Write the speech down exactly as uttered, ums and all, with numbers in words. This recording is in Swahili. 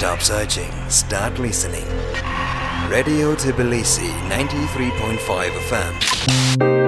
Stop searching, start listening. Radio Tbilisi ninety-three point five F M.